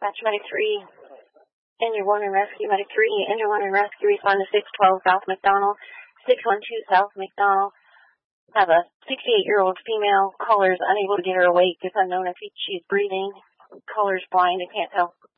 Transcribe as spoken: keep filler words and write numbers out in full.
Batch Medic three, Engine one and Rescue, Medic three, Engine one and Rescue, respond to six twelve South McDonald, six one two South McDonald. Have a sixty-eight-year-old female, caller is unable to get her awake. It's unknown if she's breathing. Caller's blind and can't tell